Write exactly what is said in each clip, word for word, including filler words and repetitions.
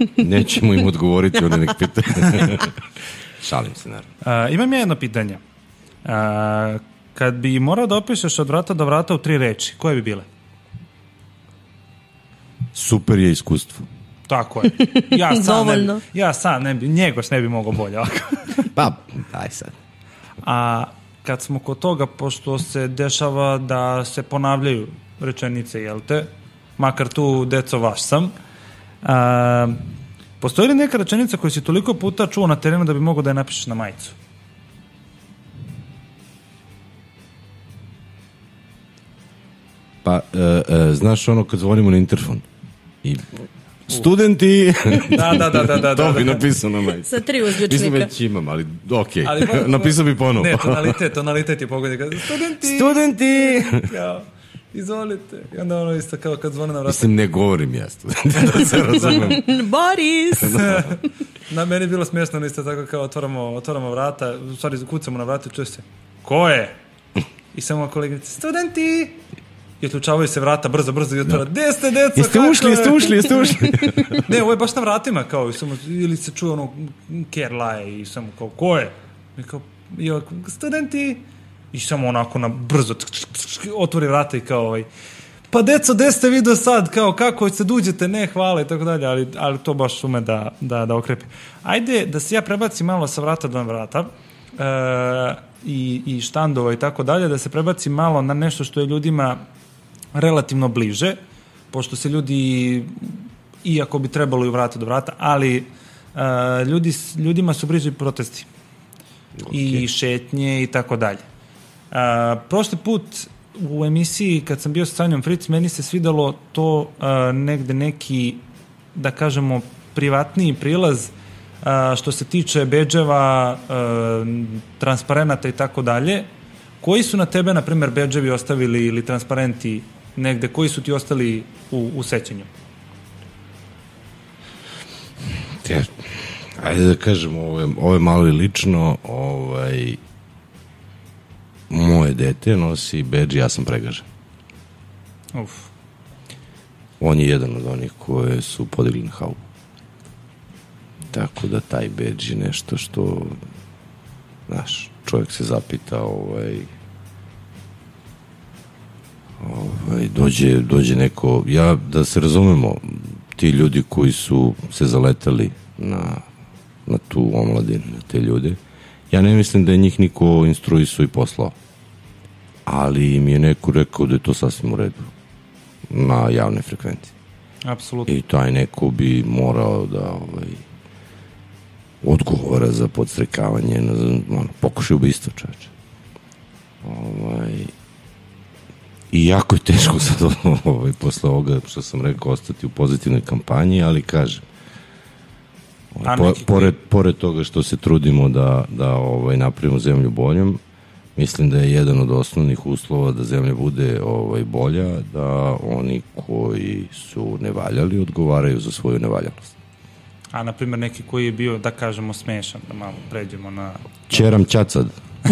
Nećemo im odgovoriti, oni nek pitaju. Šalim se, naravno. A, imam ja jedno pitanje. A, kad bi morao da opišeš od vrata do vrata u tri reči, koje bi bile? Super je iskustvo. Tako je. Ja sam ne bi, ja sam ne bi, Njegoš ne bi mogao bolje. Pa, daj sad. A kad smo kod toga, pošto se dešava da se ponavljaju rečenice, jel te? Makar tu, deco, vaš sam. A, postoji li neka rečenica koju si toliko puta čuo na terenu da bi mogao da je napišeš na majicu? Pa, e, e, znaš ono kad zvonimo na interfon i studenti, da, da, da, da, da, to da, bi da. napisao na majicu. Sa tri uzvičnika. Mislim već imam, ali okej, okay. Napisao bi ponovo. Ne, tonalitet, tonalitet je pogodio. Studenti! Studenti! Kao, izvolite. I onda ono isto kao kad zvone na vrata. Mislim, ne govorim ja studenti, da se razumem. Boris! Na meni je bilo smiješno, ono isto tako kao otvaramo, otvaramo vrata, u stvari kucamo na vrata i čuje se, ko je? I samo koleginice, studenti! I otlučavaju se vrata brzo, brzo i otvara, gde ste, deco? Jeste ušli, jeste ušli, jeste ušli. Ne, ovo je baš na vratima, kao, i samo, ili se čuje ono, ker laje i samo kao, ko je? I kao, i ovako, studenti! I samo onako na brzo otvori vrata i kao, ovaj, pa deco, gde ste vi do sad, kao, kako se duđete, ne, hvala i tako dalje, ali, ali to baš ume da, da, da okrepi. Ajde, da se ja prebacim malo sa vrata do vrata, e, i, i štandova i tako dalje, da se prebacim malo na nešto što je ljudima relativno bliže, pošto se ljudi, iako bi trebalo i vrata do vrata, ali uh, ljudi, ljudima su bliži protesti. Okay. I šetnje i tako dalje. Uh, prošli put u emisiji kad sam bio sa Sanjom Fritz, meni se svidalo to uh, negde neki, da kažemo, privatniji prilaz uh, što se tiče bedževa, uh, transparenata i tako dalje. Koji su na tebe, na primjer, bedževi ostavili ili transparenti negde, koji su ti ostali u, u sećanju? Ja, ajde da kažem, ovo je, ovo je malo i lično, ovaj, moje dete nosi bedž, ja sam pregažen. Uf. On je jedan od onih koje su podigli na haubu. Tako da taj bedž je nešto što, znaš, čovjek se zapita, ovaj, ovaj, dođe, dođe neko, ja, da se razumemo, ti ljudi koji su se zaletali na, na tu omladinu, na te ljude, ja ne mislim da je njih niko instruisao i poslao, ali im je neko rekao da je to sasvim u redu na javne frekvencije. Apsolutno. I taj neko bi morao da, ovaj, odgovora za podstrekavanje, na, ono, pokušaj ubistva, čoveče. Ovaj, I jako je teško sad, ovaj, posle ovoga, što sam rekao, ostati u pozitivnoj kampanji, ali kažem, ovaj, po, pored, pored toga što se trudimo da, da ovaj, napravimo zemlju boljom, mislim da je jedan od osnovnih uslova da zemlja bude ovaj, bolja, da oni koji su nevaljali odgovaraju za svoju nevaljanost. A, na primjer, neki koji je bio, da kažemo, smešan, da malo pređemo na... Čeram ćacad.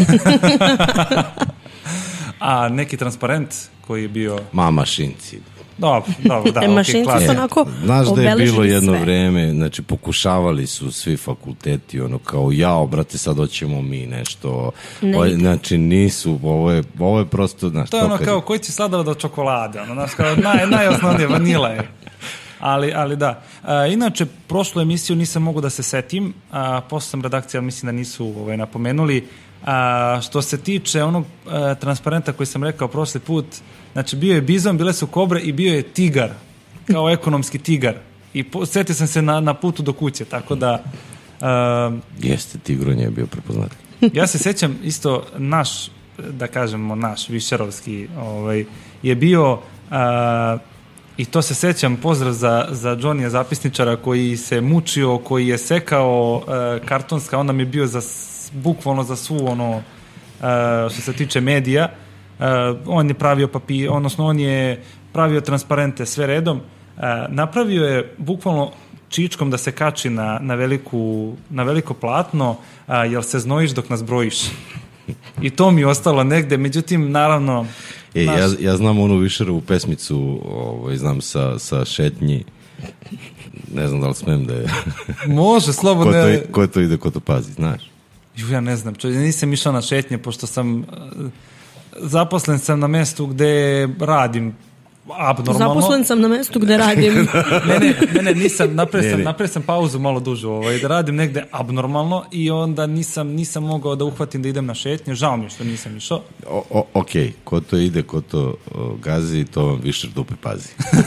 A neki transparent koji je bio... Ma, mašinci. Dobro, dobro, da. E, mašinci okay, su onako znaš da je bilo jedno sve. vreme, znači pokušavali su svi fakulteti, ono kao, jao, brate, sad hoćemo mi nešto. O, znači nisu, ovo je, ovo je prosto, znaš... To je ono kad... kao, koji će sladao do čokolade, ono, znaš, kao, naj, najosnovnije, vanila je. Ali, ali da. A, inače, prošlu emisiju nisam mogu da se setim, a posle sam redakcija, ali mislim da nisu ovaj, napomenuli. A, što se tiče onog a, transparenta koji sam rekao prošli put, znači bio je bizon, bile su kobre i bio je tigar, kao ekonomski tigar. I po, setio sam se na, na putu do kuće, tako da... A, Jeste, tigronje je bio prepoznat. Ja se sećam isto naš, da kažemo naš, višerovski, ovaj, je bio... A, i to se sećam, pozdrav za, za Johnnyja zapisničara koji se mučio, koji je sekao uh, kartonska, onda mi je bio za, bukvalno za svu ono, uh, što se tiče medija, uh, on je pravio papir, odnosno on je pravio transparente sve redom, uh, napravio je bukvalno čičkom da se kači na, na, veliku, na veliko platno, uh, jer se znojiš dok nas brojiš. I to mi je ostalo negde, međutim, naravno... E, naš... ja, ja znam onu Višerovu pesmicu, ovaj, znam sa, sa šetnji, ne znam da li smem da je... Može, slobodno. Ko to, ko to ide, ko to pazi, znaš? Ju, ja ne znam, čovjek, nisam išao na šetnje, pošto sam... Zaposlen sam na mestu gde radim abnormalno. Zaposlen sam na mestu gde radim. ne, ne, ne, ne, nisam, napravio sam, napravio sam pauzu malo dužu, ovaj, da radim negde abnormalno i onda nisam, nisam mogao da uhvatim da idem na šetnje, žao mi je što nisam išao. O, o, ok, ko to ide, ko to o, gazi, to vam više dupe pazi.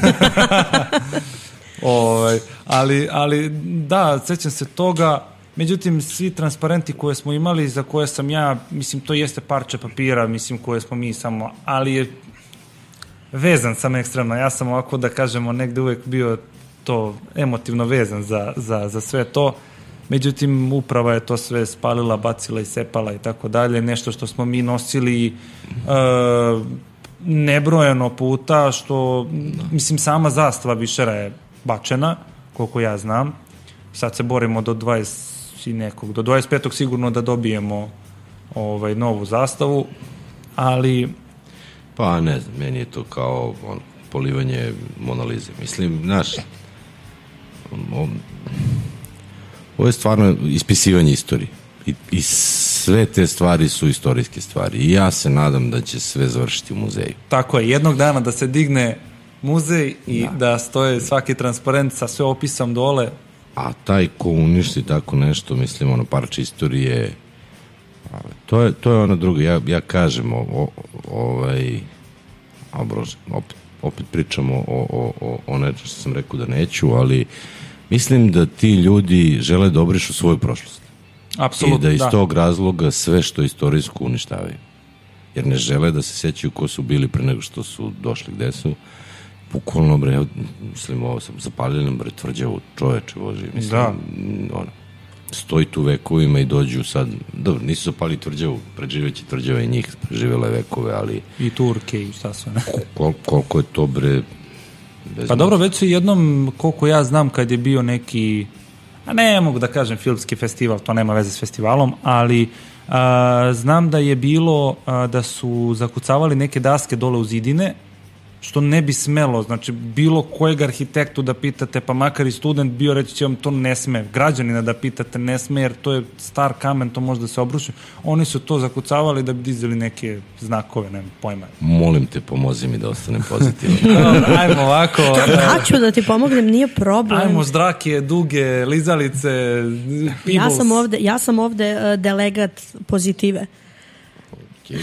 ovaj, ali, ali da, sećam se toga. Međutim, svi transparenti koje smo imali, za koje sam ja, mislim, to jeste parče papira, mislim, koje smo mi samo, ali je vezan sam ekstremno. Ja sam ovako, da kažemo, negde uvek bio to emotivno vezan za, za, za sve to. Međutim, uprava je to sve spalila, bacila i sepala i tako dalje. Nešto što smo mi nosili e, nebrojeno puta, što, mislim, sama zastava Višera je bačena, koliko ja znam. Sad se borimo do dvadeset i nekog, do dvadeset petog sigurno da dobijemo ovaj, novu zastavu, ali... Pa ne znam, meni je to kao on, polivanje Monalize. Mislim, znaš, on, ovo je stvarno ispisivanje istorije. I, I sve te stvari su istorijske stvari. I ja se nadam da će sve završiti u muzeju. Tako je, jednog dana da se digne muzej i da, da stoje svaki transparent sa sve opisom dole. A taj ko uništi tako nešto, mislim, ono, parče istorije, to je, to je ono drugo. Ja, ja kažem, o, o, ovaj, obrož, opet, opet pričamo o, o, o, o nečem što sam rekao da neću, ali mislim da ti ljudi žele da obrišu svoju prošlost. Apsolutno, i da iz da. tog razloga sve što istorijsko uništavaju. Jer ne žele da se sećaju ko su bili pre nego što su došli gde su. Bukvalno, bre, mislim, ovo sam zapalili nam, bre, tvrđavu, čoveče, Bože, mislim, da. ono, stoji tu vekovima i dođu sad, dobro, nisu zapali tvrđavu, preživeći tvrđava i njih, preživjela vekove, ali... I Turke i šta sve, ne? Kol, koliko je to, bre... Pa dobro, već su jednom, koliko ja znam, kad je bio neki, a ne mogu da kažem filmski festival, to nema veze s festivalom, ali a, znam da je bilo a, da su zakucavali neke daske dole u zidine, što ne bi smelo, znači bilo kojeg arhitektu da pitate, pa makar i student bio, reći će vam to ne sme, građanina da pitate ne sme, jer to je star kamen, to može da se obruši. Oni su to zakucavali da bi dizali neke znakove, nema pojma. Molim te, pomozi mi da ostanem pozitivan. Ajmo ovako. Ja ću da ti pomognem, nije problem. Ajmo ždrake, duge, lizalice, pibbles. Ja sam ovde, ja sam ovde uh, delegat pozitive. Okej.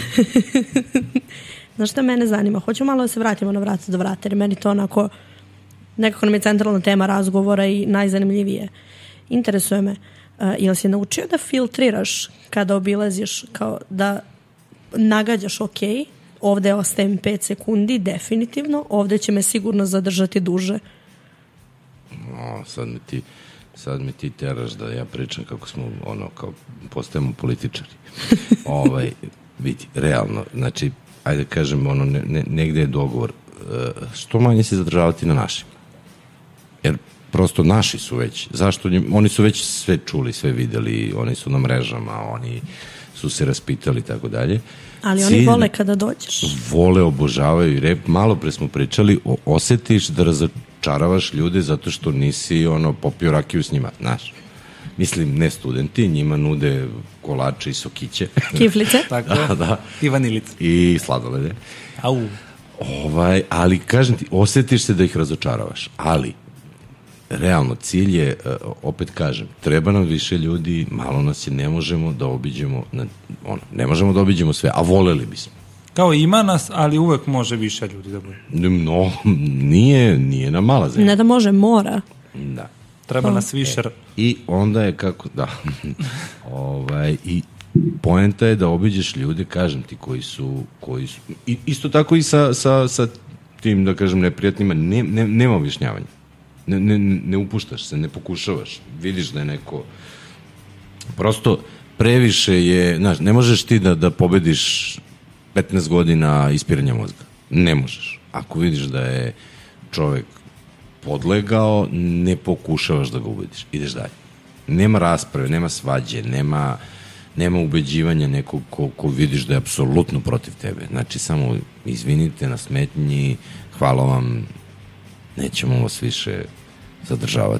Znaš šta mene zanima? Hoću malo da se vratimo na vrat do vrata, jer meni to onako nekako nam je centralna tema razgovora i najzanimljivije. Interesuje me, uh, jel si naučio da filtriraš kada obilaziš, kao da nagađaš ok, ovde ostajem pet sekundi, definitivno, ovde će me sigurno zadržati duže. No, sad mi ti sad mi ti teraš da ja pričam kako smo, ono, kao postajemo političari. ovaj, vidi, realno, znači, ajde kažem, ono, ne, ne, negde je dogovor, e, što manje se zadržavati na našim. Jer prosto naši su već, zašto njim, oni su već sve čuli, sve videli, oni su na mrežama, oni su se raspitali i tako dalje. Ali oni Cilj, vole kada dođeš. Vole, obožavaju i rep. Malo pre smo pričali, o, osetiš da razočaravaš ljude zato što nisi, ono, popio rakiju s njima, znaš. Mislim, ne studenti, njima nude kolače i sokiće. Kiflice. Tako, da, da. I vanilice. I sladolede. Au. Ovaj, ali, kažem ti, osjetiš se da ih razočaravaš. Ali, realno, cilj je, opet kažem, treba nam više ljudi, malo nas je, ne možemo da obiđemo, ono, ne možemo da obiđemo sve, a voleli bismo. Kao ima nas, ali uvek može više ljudi da bude. No, nije, nije na mala zemlja. Ne da može, mora. Da. Treba oh. nas više. E, I onda je kako, da, ovaj, i poenta je da obiđeš ljude, kažem ti, koji su, koji su, i, isto tako i sa, sa, sa tim, da kažem, neprijatnima, ne, ne, nema objašnjavanja. Ne, ne, ne upuštaš se, ne pokušavaš. Vidiš da je neko, prosto previše je, znaš, ne možeš ti da, da pobediš petnaest godina ispiranja mozga. Ne možeš. Ako vidiš da je čovek podlegao, ne pokušavaš da ga ubediš. Ideš dalje. Nema rasprave, nema svađe, nema, nema ubeđivanja nekog ko, ko vidiš da je apsolutno protiv tebe. Znači, samo izvinite na smetnji, hvala vam, nećemo vas više zadržavati.